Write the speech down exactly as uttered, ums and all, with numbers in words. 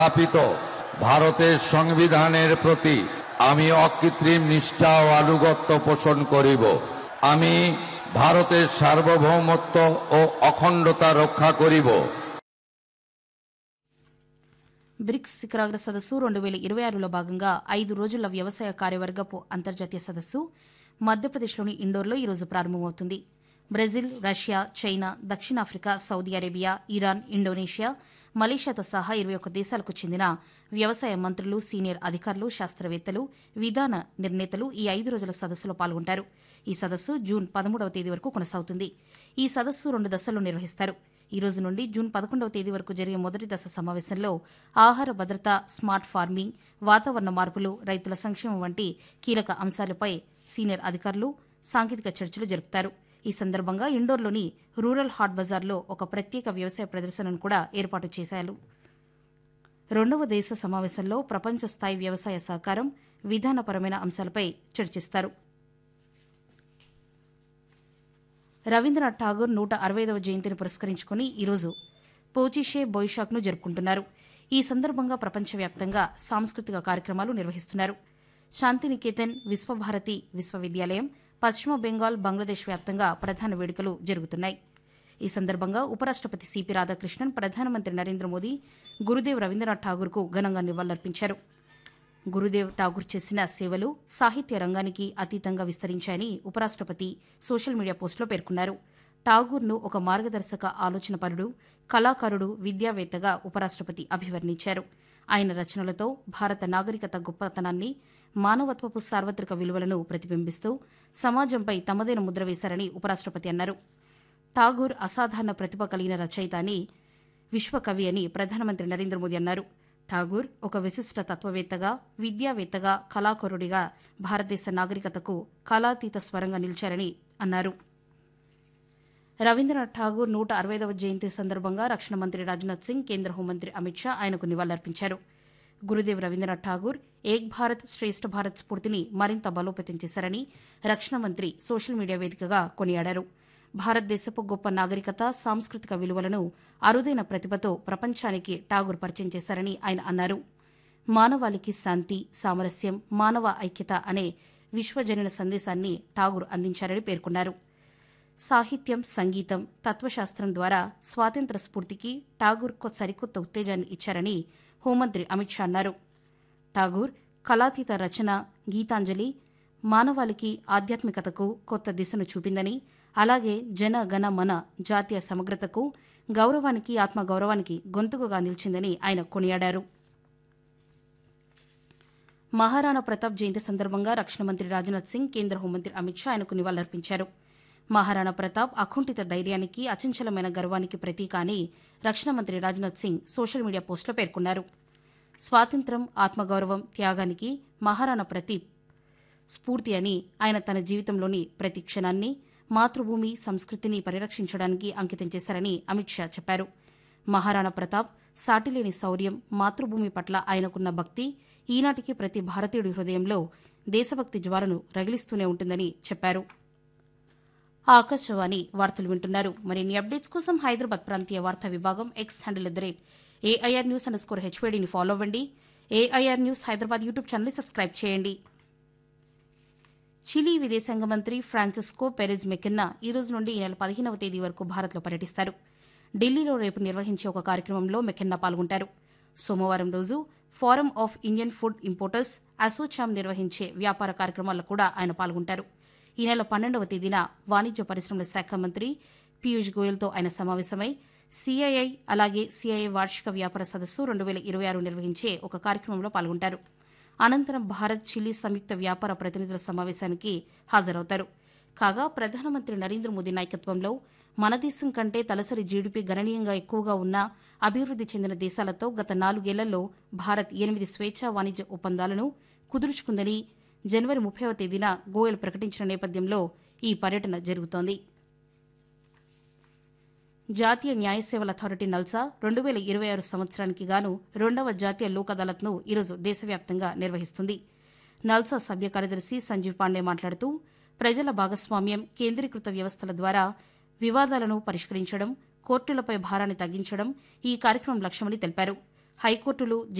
স্থাপিত ভারতের সংবিধানের প্রতি আমি অকৃত্রিম নিষ্ঠা ও আনুগত্য পোষণ করিব। আমি ভারতের সার্বভৌমত্ব ও অখণ্ডতা রক্ষা করিব। బ్రిక్స్ శిఖరాగ్ర సదస్సు రెండు వేల ఇరవై ఆరులో భాగంగా ఐదు రోజుల వ్యవసాయ కార్యవర్గపు అంతర్జాతీయ సదస్సు మధ్యప్రదేశ్లోని ఇండోర్లో ఈరోజు ప్రారంభమవుతుంది. బ్రెజిల్, రష్యా, చైనా, దక్షిణాఫ్రికా, సౌదీ అరేబియా, ఇరాన్, ఇండోనేషియా, మలేషియాతో సహా ఇరవై ఒక్క దేశాలకు చెందిన వ్యవసాయ మంత్రులు, సీనియర్ అధికారులు, శాస్త్రవేత్తలు, విధాన నిర్ణేతలు ఈ ఐదు రోజుల సదస్సులో పాల్గొంటారు. ఈ సదస్సు జూన్ పదమూడవ తేదీ వరకు కొనసాగుతుంది. ఈ సదస్సు రెండు దశల్లో నిర్వహిస్తారు. ఈ రోజు నుండి జూన్ పదకొండవ తేదీ వరకు జరిగే మొదటి దశ సమావేశంలో ఆహార భద్రత, స్మార్ట్ ఫార్మింగ్, వాతావరణ మార్పులు, రైతుల సంక్షేమం వంటి కీలక అంశాలపై సీనియర్ అధికారులు సాంకేతిక చర్చలు జరుపుతారు. ఈ సందర్భంగా ఇండోర్లోని రూరల్ హాట్ బజార్లో ఒక ప్రత్యేక వ్యవసాయ ప్రదర్శనను కూడా ఏర్పాటు చేశారు. రెండవ దేశ సమావేశంలో ప్రపంచ స్థాయి వ్యవసాయ సహకారం, విధానపరమైన అంశాలపై చర్చిస్తారు. రవీంద్రనాథ్ ఠాగూర్ నూట అరవై ఐదవ జయంతిని పురస్కరించుకుని ఈరోజు పోచిషే బొయిషాక్ను జరుపుకుంటున్నారు. ఈ సందర్భంగా ప్రపంచవ్యాప్తంగా సాంస్కృతిక కార్యక్రమాలు నిర్వహిస్తున్నారు. శాంతినికేతన్, విశ్వభారతి విశ్వవిద్యాలయం, పశ్చిమ బెంగాల్, బంగ్లాదేశ్ వ్యాప్తంగా ప్రధాన వేడుకలు జరుగుతున్నాయి. ఈ సందర్భంగా ఉపరాష్టపతి సిపి రాధాకృష్ణన్, ప్రధానమంత్రి నరేంద్ర మోదీ గురుదేవ్ రవీంద్రనాథ్ ఠాగూర్కు ఘనంగా నివాళులర్పించారు. గురుదేవ్ ఠాగూర్ చేసిన సేవలు సాహిత్య రంగానికి అతీతంగా విస్తరించాయని ఉపరాష్టపతి సోషల్ మీడియా పోస్టులో పేర్కొన్నారు. ఠాగూర్ను ఒక మార్గదర్శక ఆలోచనపరుడు, కళాకారుడు, విద్యావేత్తగా ఉపరాష్టపతి అభివర్ణించారు. ఆయన రచనలతో భారత నాగరికత గొప్పతనాన్ని, మానవత్వపు సార్వత్రిక విలువలను ప్రతిబింబిస్తూ సమాజంపై తమదైన ముద్ర వేశారని ఉపరాష్టపతి అన్నారు. ఠాగూర్ అసాధారణ ప్రతిభ కలిగిన రచయిత అని, విశ్వకవి అని ప్రధానమంత్రి నరేంద్ర మోదీ అన్నారు. ఠాగూర్ ఒక విశిష్ట తత్వవేత్తగా, విద్యావేత్తగా, కళాకారుడిగా భారతదేశ నాగరికతకు కళాతీత స్వరంగా నిలిచారని అన్నారు. రవీంద్రనాథ్ ఠాగూర్ నూట అరవై ఐదవ జయంతి సందర్భంగా రక్షణ మంత్రి రాజ్నాథ్ సింగ్, కేంద్ర హోంమంత్రి అమిత్ షా ఆయనకు నివాళులర్పించారు. గురుదేవ్ రవీంద్రనాథ్ ఠాగూర్ ఏక్ భారత్ శ్రేష్ఠ భారత్ స్ఫూర్తిని మరింత బలోపేతం చేశారని రక్షణ మంత్రి సోషల్ మీడియా వేదికగా కొనియాడారు. భారతదేశపు గొప్ప నాగరికత, సాంస్కృతిక విలువలను అరుదైన ప్రతిభతో ప్రపంచానికి ఠాగూర్ పరిచయం చేశారని ఆయన అన్నారు. మానవాళికి శాంతి, సామరస్యం, మానవ ఐక్యత అనే విశ్వజనీన సందేశాన్ని ఠాగూర్ అందించారని పేర్కొన్నారు. సాహిత్యం, సంగీతం, తత్వశాస్త్రం ద్వారా స్వాతంత్ర స్ఫూర్తికి ఠాగూర్ సరికొత్త ఉత్తేజాన్ని ఇచ్చారని హోంమంత్రి అమిత్ షా అన్నారు. ఠాగూర్ కళాతీత రచన, గీతాంజలి మానవాళికి ఆధ్యాత్మికతకు కొత్త దిశను చూపిందని, అలాగే జన గణ మన జాతీయ సమగ్రతకు, గౌరవానికి, ఆత్మగౌరవానికి గొంతుకగా నిలిచిందని ఆయన కొనియాడారు. మహారాణా ప్రతాప్ జయంతి సందర్భంగా రక్షణ మంత్రి రాజ్నాథ్ సింగ్, కేంద్ర హోంమంత్రి అమిత్ షా ఆయనకు నివాళులర్పించారు. మహారాణా ప్రతాప్ అకుంఠిత ధైర్యానికి, అచంచలమైన గర్వానికి ప్రతీక అని రక్షణ మంత్రి రాజ్నాథ్ సింగ్ సోషల్ మీడియా పోస్టులో పేర్కొన్నారు. స్వాతంత్ర్యం, ఆత్మగౌరవం, త్యాగానికి మహారాణా ప్రతాప్ స్ఫూర్తి అని ఆయన తన జీవితంలోని ప్రతి క్షణాన్ని మాతృభూమి, సంస్కృతిని పరిరక్షించడానికి అంకితం చేశారని అమిత్ షా చెప్పారు. మహారాణా ప్రతాప్ సాటిలేని శౌర్యం, మాతృభూమి పట్ల ఆయనకున్న భక్తి ఈనాటికి ప్రతి భారతీయుడి హృదయంలో దేశభక్తి జ్వాలను రగిలిస్తూనే ఉంటుందని చెప్పారు. ఆకాశవాణి వార్తలు వింటున్నారు. మరిన్ని అప్డేట్స్ కోసం హైదరాబాద్ ప్రాంతీయ వార్తా విభాగం X handle at the rate AIR news under score హెచ్వేడీని follow అవ్వండి. ఏఐఆర్ న్యూస్ హైదరాబాద్ యూట్యూబ్ ఛానల్ని సబ్స్క్రైబ్ చేయండి. చిలీ విదేశాంగ మంత్రి ఫ్రాన్సిస్కో పెరెజ్ మెకెన్నా ఈ రోజు నుండి ఈ నెల పదిహేనవ తేదీ వరకు భారత్లో పర్యటిస్తారు. ఢిల్లీలో రేపు నిర్వహించే ఒక కార్యక్రమంలో మెకెన్నా పాల్గొంటారు. సోమవారం రోజు forum of Indian food importers ASSOCHAM నిర్వహించే వ్యాపార కార్యక్రమాల్లో కూడా ఆయన పాల్గొంటారు. ఈ నెల పన్నెండవ తేదీన వాణిజ్య పరిశ్రమల శాఖ మంత్రి పీయూష్ గోయల్తో ఆయన సమావేశమై సీఐఐ అలాగే సీఐఐ వార్షిక వ్యాపార సదస్సు రెండు వేల ఇరవై ఆరు నిర్వహించే ఒక కార్యక్రమంలో పాల్గొంటారు. అనంతరం భారత్, చిలీ సంయుక్త వ్యాపార ప్రతినిధుల సమావేశానికి హాజరవుతారు. కాగా ప్రధానమంత్రి నరేంద్ర మోదీ నాయకత్వంలో మన దేశం కంటే తలసరి జీడీపీ గణనీయంగా ఎక్కువగా ఉన్న అభివృద్ది చెందిన దేశాలతో గత నాలుగేళ్లలో భారత్ ఎనిమిది స్వేచ్ఛా వాణిజ్య ఒప్పందాలను కుదుర్చుకుందని జనవరి ముప్పైవ తేదీన గోయల్ ప్రకటించిన నేపథ్యంలో ఈ పర్యటన జరుగుతోంది. జాతీయ న్యాయ సేవల అథారిటీ నల్సా రెండు వేల ఇరవై ఆరు సంవత్సరానికి గాను రెండవ జాతీయ లోక్ అదాలత్ను ఈరోజు దేశవ్యాప్తంగా నిర్వహిస్తుంది. నల్సా సభ్య కార్యదర్శి సంజీవ్ పాండే మాట్లాడుతూ ప్రజల భాగస్వామ్యం, కేంద్రీకృత వ్యవస్థల ద్వారా వివాదాలను పరిష్కరించడం, కోర్టులపై భారాన్ని తగ్గించడం ఈ కార్యక్రమం లక్ష్యమని తెలిపారు. హైకోర్టులు